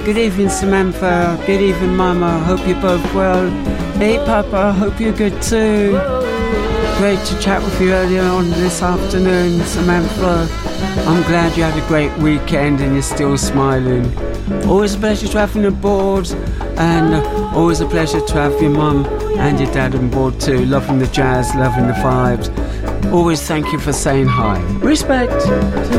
Good evening, Samantha. Good evening, Mama. Hope you're both well. Hey, Papa. Hope you're good too. Great to chat with you earlier on this afternoon, Samantha. I'm glad you had a great weekend and you're still smiling. Always a pleasure to have you on board, and always a pleasure to have your mum and your dad on board too. Loving the jazz, loving the vibes. Always thank you for saying hi. Respect.